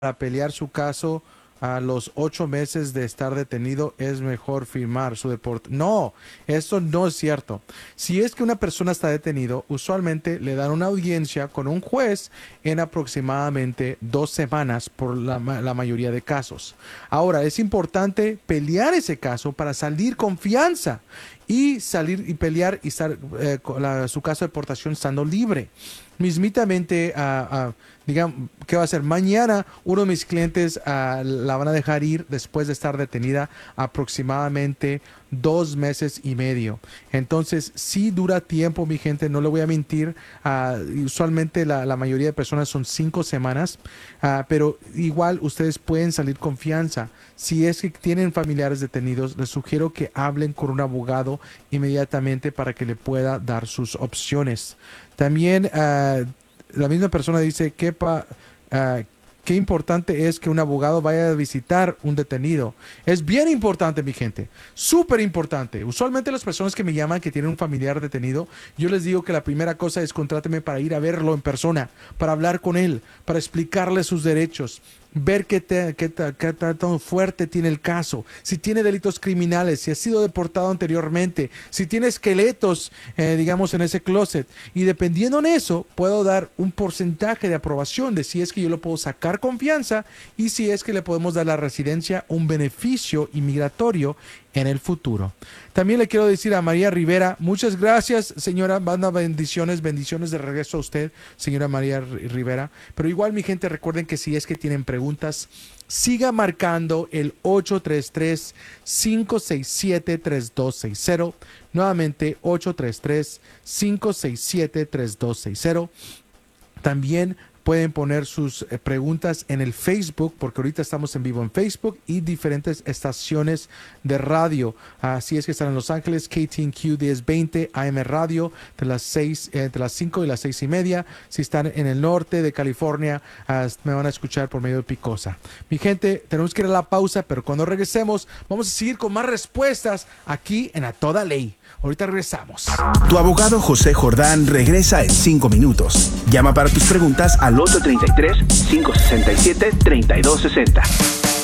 para pelear su caso a los 8 meses de estar detenido es mejor firmar su deporte. No, eso no es cierto. Si es que una persona está detenido, usualmente le dan una audiencia con un juez en aproximadamente 2 semanas por la mayoría de casos. Ahora, es importante pelear ese caso para salir con fianza y salir y pelear y estar su caso de deportación estando libre. Mismitamente, digamos, ¿qué va a hacer? Mañana uno de mis clientes la van a dejar ir después de estar detenida aproximadamente 2 meses y medio. Entonces, sí dura tiempo, mi gente, no le voy a mentir. Usualmente la mayoría de personas son 5 semanas, pero igual ustedes pueden salir con fianza. Si es que tienen familiares detenidos, les sugiero que hablen con un abogado inmediatamente para que le pueda dar sus opciones. También la misma persona dice que qué importante es que un abogado vaya a visitar un detenido. Es bien importante, mi gente, súper importante. Usualmente las personas que me llaman que tienen un familiar detenido, yo les digo que la primera cosa es contráteme para ir a verlo en persona, para hablar con él, para explicarle sus derechos, ver qué tan fuerte tiene el caso, si tiene delitos criminales, si ha sido deportado anteriormente, si tiene esqueletos, digamos, en ese closet. Y dependiendo en eso, puedo dar un porcentaje de aprobación de si es que yo lo puedo sacar confianza y si es que le podemos dar a la residencia un beneficio inmigratorio en el futuro. También le quiero decir a María Rivera, muchas gracias, señora, manda bendiciones, bendiciones de regreso a usted, señora María Rivera. Pero igual, mi gente, recuerden que si es que tienen preguntas, siga marcando el 833-567-3260. Nuevamente, 833-567-3260. También pueden poner sus preguntas en el Facebook, porque ahorita estamos en vivo en Facebook y diferentes estaciones de radio. Así es que están en Los Ángeles, KTNQ 1020 AM Radio, entre las 5 y las 6:30. Si están en el norte de California, me van a escuchar por medio de Picosa. Mi gente, tenemos que ir a la pausa, pero cuando regresemos, vamos a seguir con más respuestas aquí en A Toda Ley. Ahorita regresamos. Tu abogado José Jordán regresa en 5 minutos. Llama para tus preguntas al 833-567-3260.